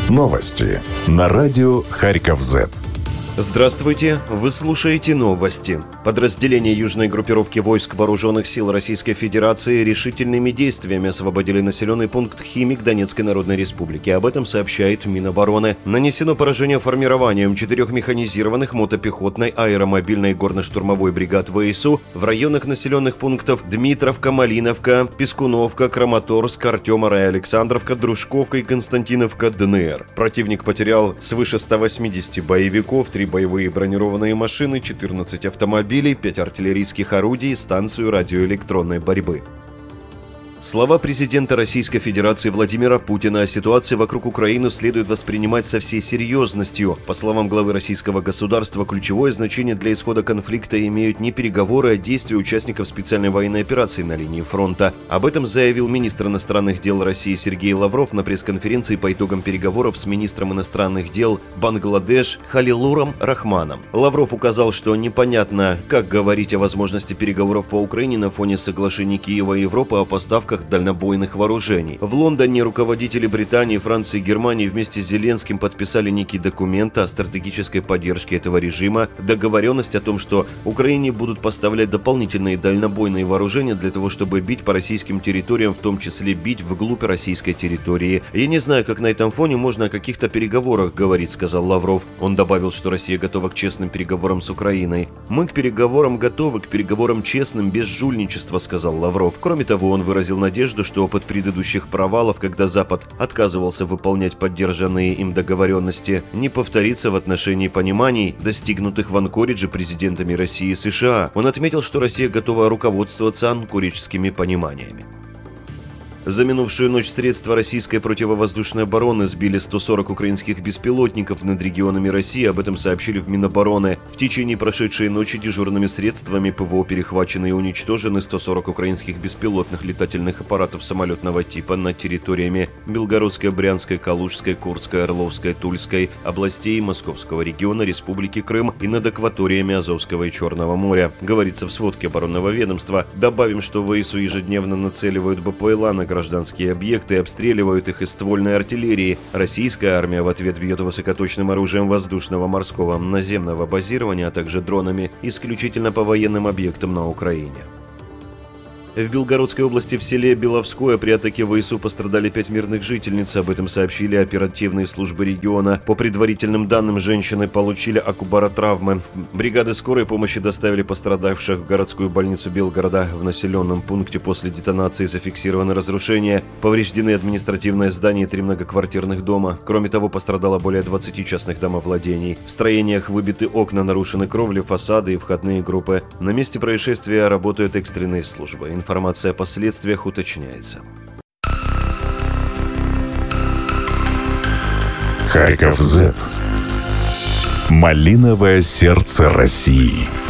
Новости на радио Харьков-Z. Здравствуйте, вы слушаете новости. Подразделения южной группировки войск вооруженных сил Российской Федерации решительными действиями освободили населенный пункт Химик Донецкой Народной Республики. Об этом сообщает Минобороны. Нанесено поражение формированием 4 механизированных мотопехотной, аэромобильной и горно-штурмовой бригад ВСУ в районах населенных пунктов Дмитровка, Малиновка, Пескуновка, Краматорск, Артемовка, Александровка, Дружковка и Константиновка ДНР. Противник потерял свыше 180 боевиков, 3 боевые бронированные машины, 14 автомобилей, 5 артиллерийских орудий и станцию радиоэлектронной борьбы. Слова президента Российской Федерации Владимира Путина о ситуации вокруг Украины следует воспринимать со всей серьезностью. По словам главы российского государства, ключевое значение для исхода конфликта имеют не переговоры, а действия участников специальной военной операции на линии фронта. Об этом заявил министр иностранных дел России Сергей Лавров на пресс-конференции по итогам переговоров с министром иностранных дел Бангладеш Халилуром Рахманом. Лавров указал, что непонятно, как говорить о возможности переговоров по Украине на фоне соглашений Киева и Европы о поставках дальнобойных вооружений. В Лондоне руководители Британии, Франции и Германии вместе с Зеленским подписали некий документ о стратегической поддержке этого режима, договоренность о том, что Украине будут поставлять дополнительные дальнобойные вооружения для того, чтобы бить по российским территориям, в том числе бить вглубь российской территории. «Я не знаю, как на этом фоне можно о каких-то переговорах говорить», — сказал Лавров. Он добавил, что Россия готова к честным переговорам с Украиной. «Мы к переговорам готовы, к переговорам честным, без жульничества», — сказал Лавров. Кроме того, он выразил надежду, что опыт предыдущих провалов, когда Запад отказывался выполнять поддержанные им договоренности, не повторится в отношении пониманий, достигнутых в Анкоридже президентами России и США. Он отметил, что Россия готова руководствоваться анкориджскими пониманиями. За минувшую ночь средства российской противовоздушной обороны сбили 140 украинских беспилотников над регионами России, об этом сообщили в Минобороны. В течение прошедшей ночи дежурными средствами ПВО перехвачены и уничтожены 140 украинских беспилотных летательных аппаратов самолетного типа над территориями Белгородской, Брянской, Калужской, Курской, Орловской, Тульской областей Московского региона Республики Крым и над акваториями Азовского и Черного моря, говорится в сводке оборонного ведомства. Добавим, что ВСУ ежедневно нацеливают БПЛА на гражданские объекты и обстреливают их из ствольной артиллерии. Российская армия в ответ бьет высокоточным оружием воздушного, морского, наземного базирования, а также дронами исключительно по военным объектам на Украине. В Белгородской области в селе Беловское при атаке ВСУ пострадали 5 мирных жительниц. Об этом сообщили оперативные службы региона. По предварительным данным, женщины получили акубаротравмы. Бригады скорой помощи доставили пострадавших в городскую больницу Белгорода. В населенном пункте после детонации зафиксированы разрушения. Повреждены административное здание и 3 многоквартирных дома. Кроме того, пострадало более 20 частных домовладений. В строениях выбиты окна, нарушены кровли, фасады и входные группы. На месте происшествия работают экстренные службы. Информация о последствиях уточняется. Харьков-Z. Малиновое сердце России.